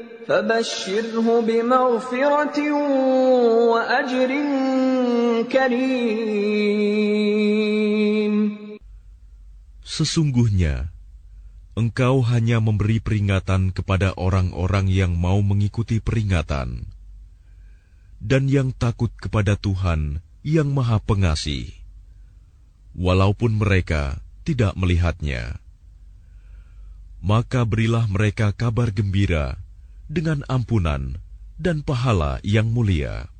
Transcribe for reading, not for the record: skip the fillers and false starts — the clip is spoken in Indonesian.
فبشره بمغفرة وأجر كريم. Sesungguhnya, engkau hanya memberi peringatan kepada orang-orang yang mau mengikuti peringatan, dan yang takut kepada Tuhan yang Maha Pengasih, walaupun mereka tidak melihatnya. Maka berilah mereka kabar gembira dengan ampunan dan pahala yang mulia.